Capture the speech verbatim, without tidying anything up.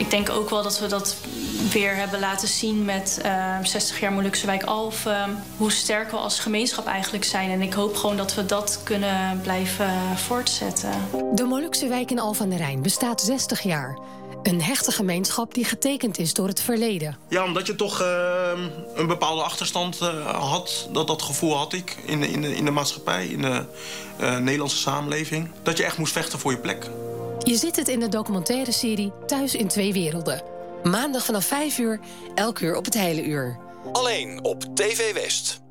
Ik denk ook wel dat we dat weer hebben laten zien met uh, zestig jaar Molukse wijk Alphen. Hoe sterk we als gemeenschap eigenlijk zijn. En ik hoop gewoon dat we dat kunnen blijven voortzetten. De Molukse wijk in Alphen aan de Rijn bestaat zestig jaar. Een hechte gemeenschap die getekend is door het verleden. Ja, omdat je toch uh, een bepaalde achterstand uh, had. Dat, dat gevoel had ik in de, in de, in de maatschappij, in de uh, Nederlandse samenleving. Dat je echt moest vechten voor je plek. Je ziet het in de documentaire serie Thuis in Twee Werelden. Maandag vanaf vijf uur, elk uur op het hele uur. Alleen op T V West.